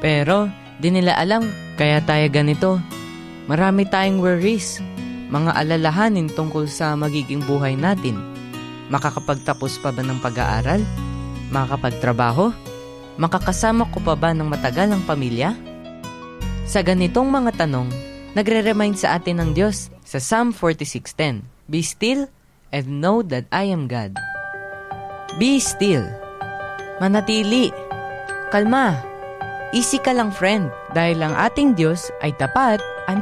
Pero di nila alam kaya tayo ganito. Marami tayong worries, mga alalahanin tungkol sa magiging buhay natin. Makakapagtapos pa ba ng pag-aaral? Makakapagtrabaho? Makakasama ko pa ba ng matagal ang pamilya? Sa ganitong mga tanong, nagre-remind sa atin ng Diyos sa Psalm 46:10, Be still and know that I am God. Be still. Manatili. Kalma. Easy ka lang, friend, dahil ang ating Diyos ay tapat